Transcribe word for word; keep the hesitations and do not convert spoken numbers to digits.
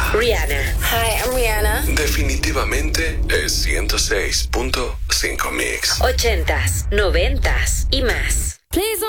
Rihanna. Hi, I'm Rihanna. Definitivamente es ciento seis punto cinco Mix. Ochentas, noventas y más. Please